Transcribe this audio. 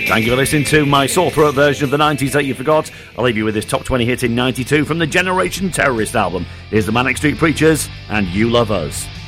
Thank you for listening to my sore throat version of the 90s that you forgot. I'll leave you with this top 20 hit in 92 from the Generation Terrorist album. Here's the Manic Street Preachers and You Love Us.